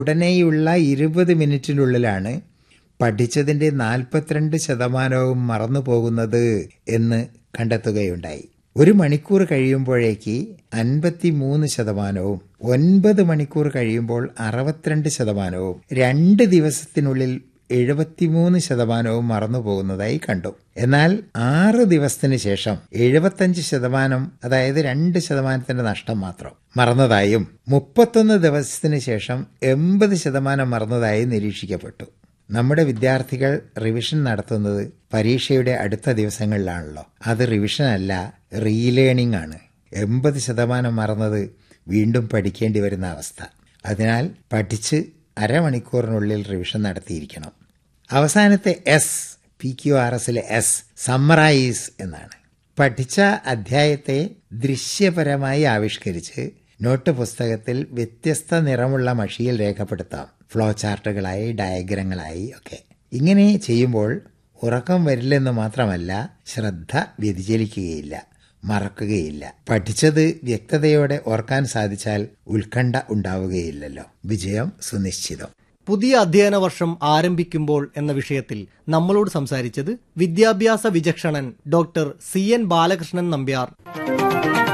ഉടനെയുള്ള 20 മിനിറ്റിനുള്ളിലാണ് പഠിച്ചതിൻ്റെ 42% മറന്നു പോകുന്നത് എന്ന് കണ്ടെത്തുകയുണ്ടായി. 1 മണിക്കൂർ കഴിയുമ്പോഴേക്ക് 53%, 9 മണിക്കൂർ കഴിയുമ്പോൾ 62%, 2 ദിവസത്തിനുള്ളിൽ 73% മറന്നു പോകുന്നതായി കണ്ടു. എന്നാൽ 6 ദിവസത്തിന് ശേഷം 75%, അതായത് 2% നഷ്ടം മാത്രം മറന്നതായും 31 ദിവസത്തിന് ശേഷം 80% മറന്നതായും നിരീക്ഷിക്കപ്പെട്ടു. നമ്മുടെ വിദ്യാർത്ഥികൾ റിവിഷൻ നടത്തുന്നത് പരീക്ഷയുടെ അടുത്ത ദിവസങ്ങളിലാണല്ലോ. അത് റിവിഷൻ അല്ല, റീലേണിംഗ് ആണ്. 80% മറന്നത് വീണ്ടും പഠിക്കേണ്ടി വരുന്ന അവസ്ഥ. അതിനാൽ പഠിച്ച് അരമണിക്കൂറിനുള്ളിൽ റിവിഷൻ നടത്തിയിരിക്കണം. അവസാനത്തെ എസ്, PQRSലെ എസ്, സമ്മറൈസ് എന്നാണ്. പഠിച്ച അധ്യായത്തെ ദൃശ്യപരമായി ആവിഷ്കരിച്ച് നോട്ട് പുസ്തകത്തിൽ വ്യത്യസ്ത നിറമുള്ള മഷിയിൽ രേഖപ്പെടുത്താം. ഫ്ലോ ചാർട്ടുകളായി, ഡയഗ്രങ്ങളായി ഒക്കെ. ഇങ്ങനെ ചെയ്യുമ്പോൾ ഉറക്കം വരില്ലെന്ന് മാത്രമല്ല, ശ്രദ്ധ വ്യതിചലിക്കുകയില്ല, മറക്കുകയില്ല. പഠിച്ചത് വ്യക്തതയോടെ ഓർക്കാൻ സാധിച്ചാൽ ഉത്കണ്ഠ ഉണ്ടാവുകയില്ലല്ലോ. വിജയം സുനിശ്ചിതം. പുതിയ അധ്യയന വർഷം ആരംഭിക്കുമ്പോൾ എന്ന വിഷയത്തിൽ നമ്മളോട് സംസാരിച്ചത് വിദ്യാഭ്യാസ വിചക്ഷണൻ ഡോക്ടർ CN ബാലകൃഷ്ണൻ നമ്പ്യാർ.